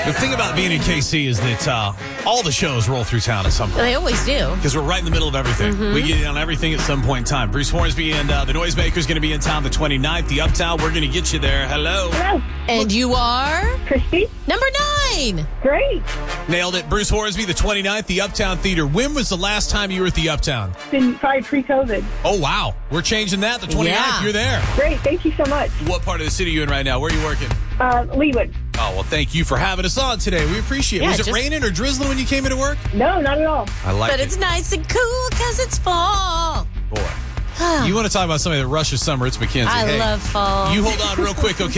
The thing about being in KC is that all the shows roll through town at some point. They always do. Because we're right in the middle of everything. Mm-hmm. We get on everything at some point in time. Bruce Hornsby and the Noisemakers going to be in town the 29th. The Uptown, we're going to get you there. Hello. Hello. And you are? Christy. Number 9. Great. Nailed it. Bruce Hornsby, the 29th, the Uptown Theater. When was the last time you were at the Uptown? Been probably pre-COVID. Oh, wow. We're changing that. The 29th, Yeah. you're there. Great. Thank you so much. What part of the city are you in right now? Where are you working? Leewood. Oh, well, thank you for having us on today. We appreciate it. Yeah, Was it just- raining or drizzling when you came into work? No, not at all. I like But it. it's nice and cool because it's fall. Boy. You want to talk about somebody that rushes summer, it's Mackenzie. I Hey, love fall. You hold on real quick, okay?